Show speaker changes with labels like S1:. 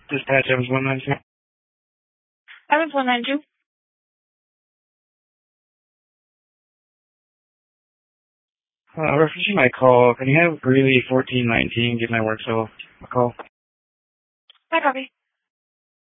S1: Dispatch Evans 192.
S2: Evans 192.
S1: Referencing my call, can you have Greeley 1419 give my work cell a call?
S2: I copy.